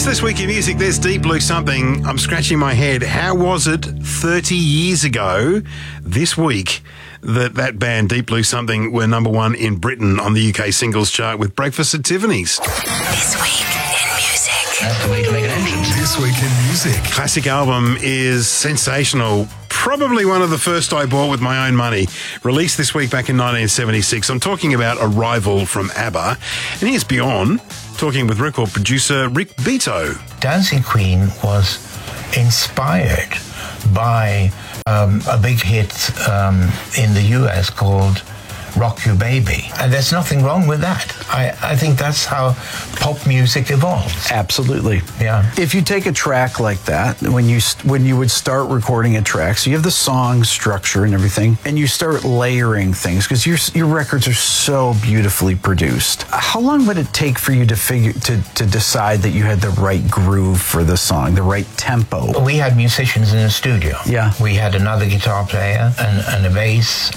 This Week in Music, there's Deep Blue Something. I'm scratching my head. How was it 30 years ago this week that band Deep Blue Something were number one in Britain on the UK singles chart with Breakfast at Tiffany's? This Week in Music. That's the way to make an entrance. This Week in Music. Classic album is sensational. Probably one of the first I bought with my own money. Released this week back in 1976. I'm talking about Arrival from ABBA. And here's Bjorn talking with record producer Rick Beato. Dancing Queen was inspired by a big hit in the US called Rock You Baby. And there's nothing wrong with that. I think that's how pop music evolves. Absolutely. Yeah. If you take a track like that, when you would start recording a track, so you have the song structure and everything, and you start layering things, because your records are so beautifully produced. How long would it take for you to decide that you had the right groove for the song, the right tempo? We had musicians in the studio. Yeah. We had another guitar player and a bass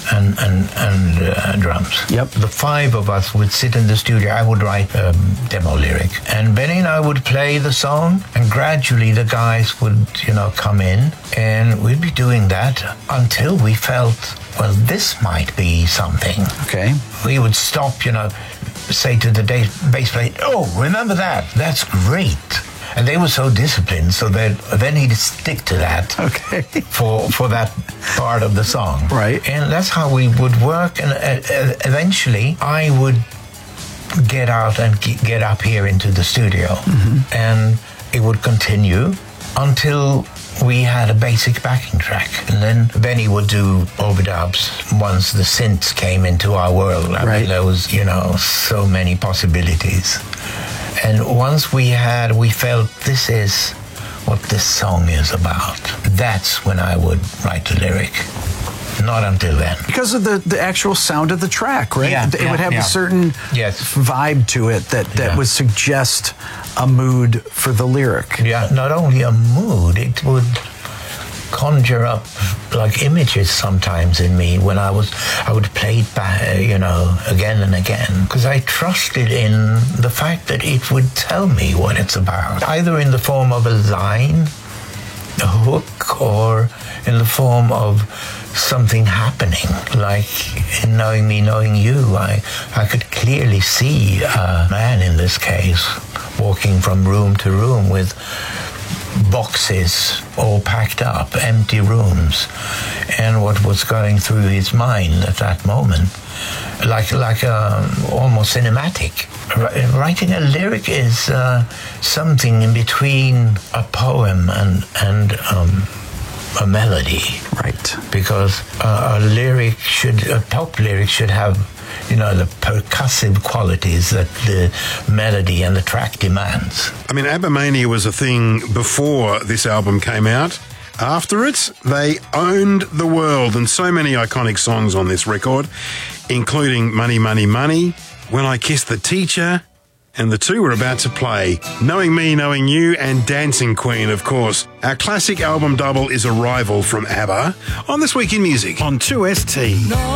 and drums. Yep. The five of us would sit in the studio. I would write a demo lyric, and Benny and I would play the song, and gradually the guys would, come in, and we'd be doing that until we felt, well, this might be something. Okay. We would stop, say to the bass player, oh, remember that? That's great. And they were so disciplined, so that then he'd stick to that. Okay. For that part of the song. Right. And that's how we would work. And eventually, I would get out and get up here into the studio. Mm-hmm. And it would continue until we had a basic backing track. And then Benny would do overdubs once the synths came into our world. I mean, there was, so many possibilities. And once we felt this is what this song is about, that's when I would write the lyric. Not until then. Because of the actual sound of the track, right? Yeah, it would have a certain vibe to it that would suggest a mood for the lyric. Yeah, not only a mood, it would conjure up like images sometimes in me when I would play it back, again and again, because I trusted in the fact that it would tell me what it's about, either in the form of a line, a hook, or in the form of something happening. Like in Knowing Me, Knowing You, I could clearly see a man in this case walking from room to room with boxes all packed up, empty rooms, and what was going through his mind at that moment, like almost cinematic. Writing a lyric is something in between a poem and a melody, right? Because a pop lyric should have the percussive qualities that the melody and the track demands. I mean, ABBA Mania was a thing before this album came out. After it, they owned the world, and so many iconic songs on this record, including Money, Money, Money, When I Kissed the Teacher, and the two we're about to play, Knowing Me, Knowing You, and Dancing Queen, of course. Our classic album double is Arrival from ABBA on This Week in Music on 2ST.